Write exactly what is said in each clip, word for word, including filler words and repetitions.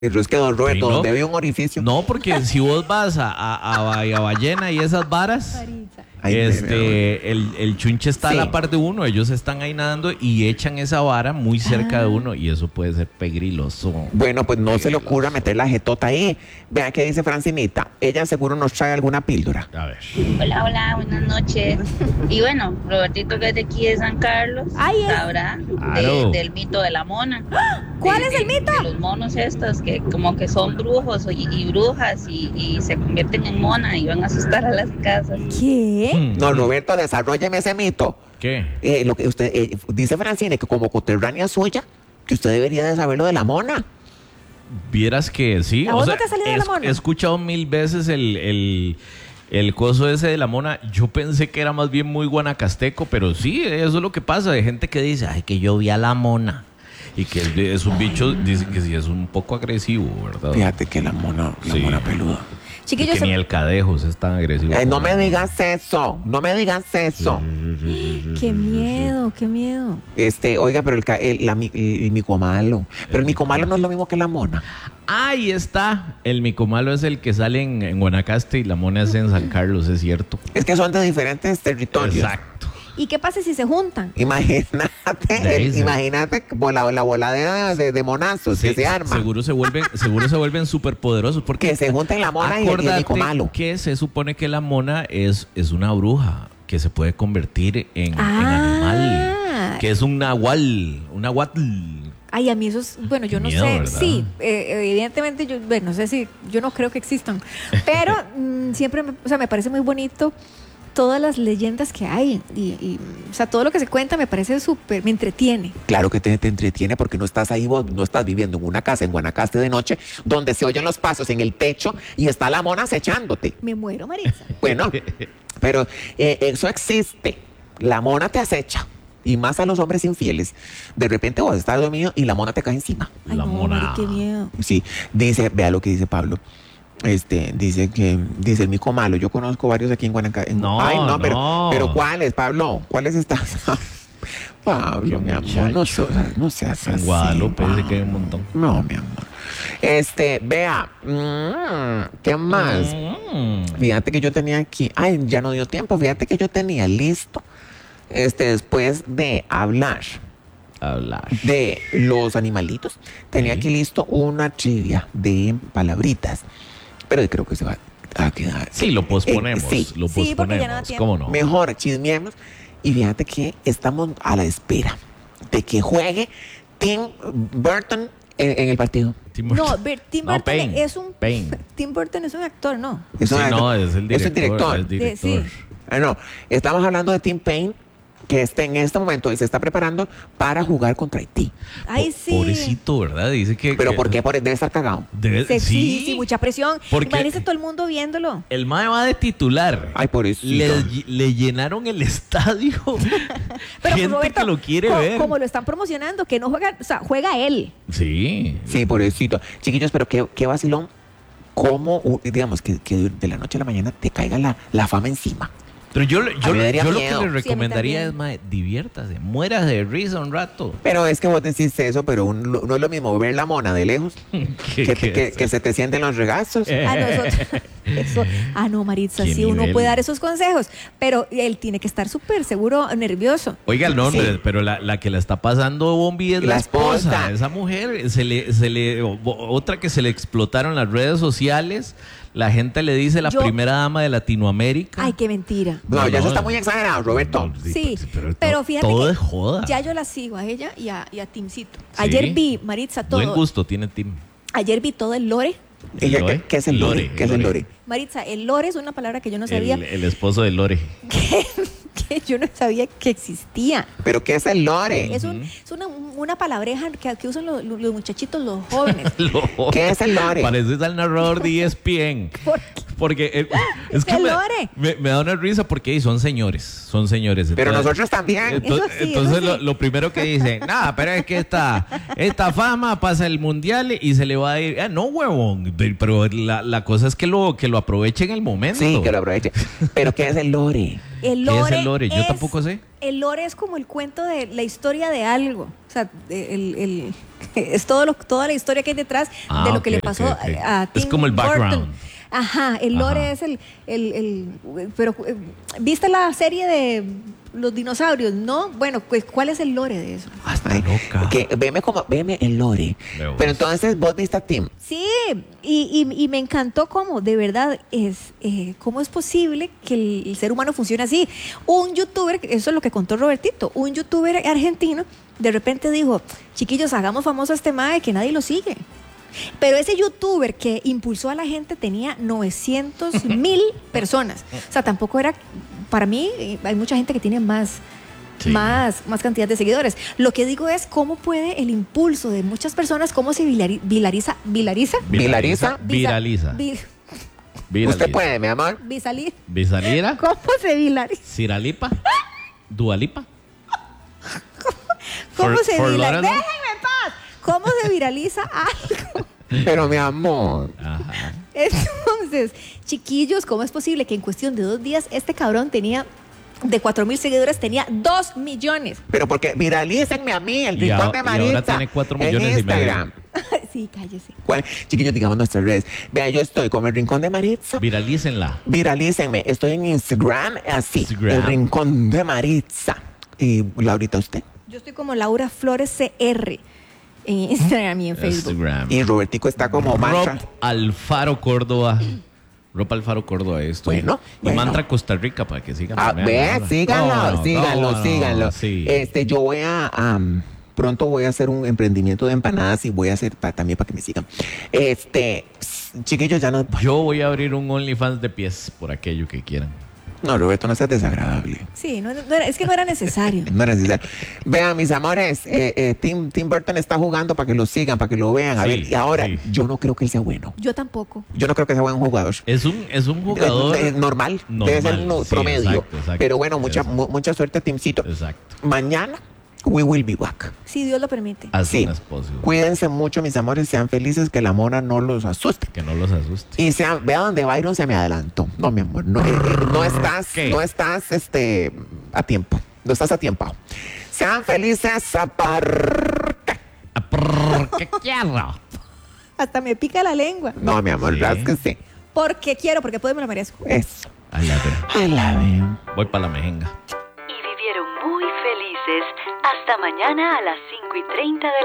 Pero es que don Roberto, no, donde ve un orificio. No, porque si vos vas a, a, a Bahía Ballena y esas varas, Ay, este, el, el chunche está sí. a la par de uno, ellos están ahí nadando y echan esa vara muy cerca Ah. de uno y eso puede ser pegriloso. Bueno, pues no se le ocurra meter la jetota ahí. Vean qué dice Francinita. Ella seguro nos trae alguna píldora. A ver. Hola, hola, buenas noches. Y bueno, Robertito, que es de aquí de San Carlos, Ay, es- sabrá de- Claro. del mito de la mona. ¿Cuál De- es el de- mito? De los monos estos que como que son brujos y, y brujas y, y se convierten en mona y van a asustar a las casas. ¿Qué? Hmm. No, Roberto, desarrolleme ese mito. ¿Qué? Eh, lo que usted eh, dice Francine que como coterránea suya, que usted debería de saber lo de la mona. Vieras que sí. ¿A vos no te ha salido de la he- mona? He escuchado mil veces el, el, el coso ese de la mona. Yo pensé que era más bien muy guanacasteco, pero sí, eso es lo que pasa. Hay gente que dice, ay, que yo vi a la mona. Y que es, es un bicho, dice que sí es un poco agresivo, ¿verdad? Fíjate que la mona, la Sí. mona peluda. Chiquillos, que ni el cadejo es tan agresivo. Eh, no como me la- digas eso, no me digas eso. qué miedo, qué miedo. Este, oiga, pero el, ca- el, la mi- el, el micomalo. Pero el micomalo no es lo mismo que la mona. Ahí está. El micomalo es el que sale en, en Guanacaste y la mona es en San Carlos, es cierto. Es que son de diferentes territorios. Exacto. ¿Y qué pasa si se juntan? Imagínate, De ahí el- se- imagínate como la, la voladera de, de monazos que Sí, se arma. Seguro se vuelven, seguro se vuelven súper poderosos porque Que se junten la mona y el, y el acordate micomalo. que se supone que la mona es, es una bruja que se puede convertir en, en Ah. animal, que es un nahual, un nahuatl. Ay, a mí eso es, bueno, yo no Miedo, sé, ¿verdad? sí, eh, evidentemente yo, bueno, no sé si, yo no creo que existan, pero mm, siempre, me, o sea, me parece muy bonito todas las leyendas que hay y, y, o sea, todo lo que se cuenta me parece súper, me entretiene. Claro que te, te entretiene porque no estás ahí, vos no estás viviendo en una casa en Guanacaste de noche donde se oyen los pasos en el techo y está la mona acechándote. Me muero, Marisa. Bueno, pero eh, eso existe. La mona te acecha. Y más a los hombres infieles. De repente vos estás dormido y la mona te cae encima. Ay, La no, mona. Mari, qué miedo. Sí, dice, vea lo que dice Pablo. Este, dice que, dice el mico malo. Yo conozco varios aquí en Guanacaste. No, Ay, no, pero, no. pero ¿cuáles, Pablo? ¿Cuáles estás? Pablo, Qué mi amor, no, seas- no seas En así. Guadalupe dice que hay un Pablo. montón. No, mi amor. Este, vea, mm, ¿qué más? Mm. Fíjate que yo tenía aquí, ay, ya no dio tiempo, fíjate que yo tenía listo, este, después de hablar Hablar. de los animalitos, tenía Sí. aquí listo una trivia de palabritas, pero creo que se va a quedar. Sí, lo posponemos. Eh, sí. Lo Sí, porque ya no da posponemos. tiempo. ¿Cómo no? Mejor chismeemos. Y fíjate que estamos a la espera de que juegue Tim Burton en, en el partido. Tim No, Burton. ver, Tim No, Burton Payne. es un Payne. Tim Burton es un actor, ¿no? Es Sí, una- no, es el director. Es el director. el director. Sí. Ah, no, estamos hablando de Tim Payne, que está en este momento y se está preparando para jugar contra Haití. Ay, Po- sí. Pobrecito, ¿verdad? Dice que. ¿Pero que- por qué? Por, debe estar cagado. debe- Sí, sí, sí, sí, mucha presión. Porque- Imagínese todo el mundo viéndolo. El mae va de titular. Ay, pobrecito. Le, le llenaron el estadio. Pero Gente Roberto, que lo quiere co- ver. como lo están promocionando, que no juega, o sea, juega él. Sí. Sí, pobrecito. Chiquillos, pero qué, qué vacilón. Cómo, uh, digamos, que, que de la noche a la mañana te caiga la, la fama encima. Pero yo, yo, mí me daría yo lo que miedo. le Sí, a mí recomendaría también. es, mae, diviértase, muérase de risa un rato. Pero es que vos decís eso, pero un- no es lo mismo ver la mona de lejos ¿Qué- que, qué que- es? que se te sienten los regazos. Eh. A nosotros. Eso, ah, no, Maritza, ¿Qué sí, uno nivel? puede dar esos consejos, pero él tiene que estar súper seguro, nervioso. Oiga, no, Sí. hombre, pero la, la que la está pasando Bombi es la, La esposa. esposa. Esa mujer, se le, se le, o- otra que se le explotaron las redes sociales. La gente le dice la Yo- primera dama de Latinoamérica. Ay, qué mentira. No, No, ya no. eso está muy exagerado, Roberto. No, Sí, pero, pero to- fíjate todo que es joda. Ya yo la sigo a ella y a, y a Timcito. Sí. Ayer vi, Maritza, todo. Buen gusto tiene Tim. Ayer vi todo el lore. ¿Y qué- Lore. qué, qué es el lore? Lore, ¿Qué es el lore. lore? Maritza, el lore es una palabra que yo no sabía, El, el esposo de Lore. que, que yo no sabía que existía. ¿Pero qué es el lore? Es, un, es una, una palabreja que, que usan los, los muchachitos, los jóvenes. Lo- ¿Qué es el lore? Pareces al narrador de E S P N. ¿Por Porque eh, es que El me, lore. me- me da una risa porque son señores, son señores. Pero Entonces- nosotros también. Ento- Eso sí, entonces eso lo, sí. lo primero que dicen, nada, pero es que esta, esta fama pasa el mundial y se le va a ir. Ah, no, huevón. Pero la, la cosa es que lo, que lo aproveche en el momento. Sí, que lo aproveche. ¿Pero qué es el lore? El ¿Qué lore es el lore? Yo es- tampoco sé. El lore es como el cuento de la historia de algo. O sea, el, el- es todo lo, toda la historia que hay detrás Ah, de lo que ok, le pasó ok, ok. a, a Es Tim como el Burton. background. Ajá, el lore Ajá. es el, el, el- Pero, eh, ¿viste la serie de los dinosaurios? ¿No? Bueno, pues, ¿cuál es el lore de eso? Hasta Ay, loca. que veme como, veme el lore. Veo. Pero entonces vos viste a Tim. Sí, y, y- y me encantó cómo, de verdad, es eh, cómo es posible que el, el ser humano funcione así. Un youtuber, eso es lo que contó Robertito, un youtuber argentino de repente dijo, chiquillos, hagamos famoso a este mae que nadie lo sigue. Pero ese youtuber que impulsó a la gente tenía novecientos mil personas. O sea, tampoco era, para mí, eh, hay mucha gente que tiene más, Sí. más, más cantidad de seguidores. Lo que digo es cómo puede el impulso de muchas personas, cómo se vilari- vilariza, vilariza, Viraliza. Viraliza. vi- Viraliza. Usted puede, mi amor. visali- Bisalira. ¿Cómo se vilariza? Ciralipa. Dualipa. ¿Cómo For- se for viraliza? Lauderdale. Déjenme en paz. ¿Cómo se viraliza algo? Pero mi amor. Ajá. Entonces, chiquillos, ¿cómo es posible que en cuestión de dos días este cabrón tenía, de cuatro mil seguidores, tenía dos millones? Pero porque viralícenme a mí, el Y rincón ahora- de y ahora Maritza. tiene cuatro en millones y medio. Instagram. Sí, cállese. ¿Cuál? Chiquillos, digamos nuestras redes. Vea, yo estoy como el rincón de Maritza. Viralícenla. Viralícenme. Estoy en Instagram, así. Instagram. El rincón de Maritza. Y Laurita, usted. Yo estoy como Laura Flores C R en Instagram y en Facebook. Instagram. Y Robertico está como Rob mantra. Alfaro Córdoba. Rob Alfaro Córdoba esto. Bueno, y bueno. Mantra Costa Rica para que sigan. Ah, también, ve, ¿verdad? síganlo, No, síganlo, no, no, síganlo. Sí. Este, yo voy a, am, pronto voy a hacer un emprendimiento de empanadas y voy a hacer pa- también para que me sigan. Este, ps, chiquillos, ya no. Yo voy a abrir un OnlyFans de pies por aquello que quieran. No, Roberto, no seas desagradable. Sí, no, no era- es que no era necesario. No era necesario. Vean, mis amores, eh, eh, Tim, Tim Burton está jugando para que lo sigan, para que lo vean. A Sí, ver, y ahora, sí. yo no creo que él sea bueno. Yo tampoco. Yo no creo que sea buen jugador. Es un, es un jugador. Eh, eh, normal, debe ser normal, un sí, promedio. exacto, exacto. Pero bueno, mucha, Eso. mu- mucha suerte, Timcito. Exacto. Mañana, we will be back. Si Dios lo permite. As Sí. soon as possible. Cuídense mucho, mis amores, sean felices, que la mona no los asuste. Que no los asuste. Y sean, vea donde Byron se me adelantó. No, mi amor, no, eh, eh, no estás, ¿Qué? no estás este, a tiempo. No estás a tiempo. Sean felices, aparte. Ah, prrr, ¿Qué quiero? Hasta me pica la lengua. No, mi amor, Sí. rásquese. Porque quiero, porque después me lo merezco. Eso. I love it. I love you. Voy para la mejenga. Y vivieron muy felices hasta mañana a las cinco y treinta de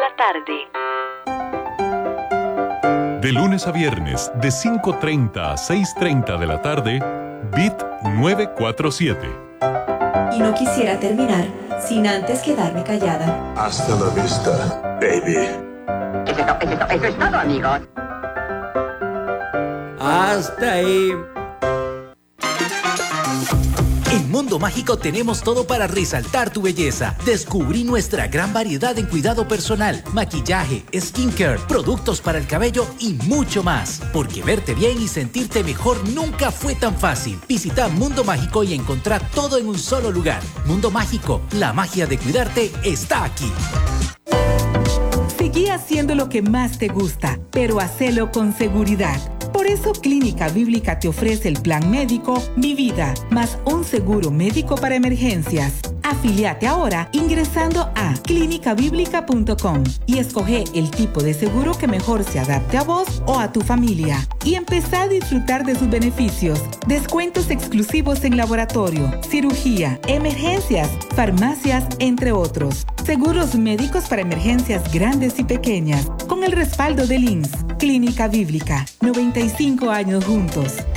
la tarde. De lunes a viernes, de cinco treinta a seis treinta de la tarde, Beat novecientos cuarenta y siete. Y no quisiera terminar sin antes quedarme callada. Hasta la vista, baby. Hasta ahí. En Mundo Mágico tenemos todo para resaltar tu belleza. Descubrí nuestra gran variedad en cuidado personal, maquillaje, skincare, productos para el cabello y mucho más. Porque verte bien y sentirte mejor nunca fue tan fácil. Visita Mundo Mágico y encontrá todo en un solo lugar. Mundo Mágico, la magia de cuidarte está aquí. Seguí haciendo lo que más te gusta, pero hacelo con seguridad. Por eso Clínica Bíblica te ofrece el plan médico Mi Vida, más un seguro médico para emergencias. Afíliate ahora ingresando a clínica bíblica punto com y escoge el tipo de seguro que mejor se adapte a vos o a tu familia. Y empezá a disfrutar de sus beneficios. Descuentos exclusivos en laboratorio, cirugía, emergencias, farmacias, entre otros. Seguros médicos para emergencias grandes y pequeñas, con el respaldo del I M S S. Clínica Bíblica, noventa y cinco años juntos.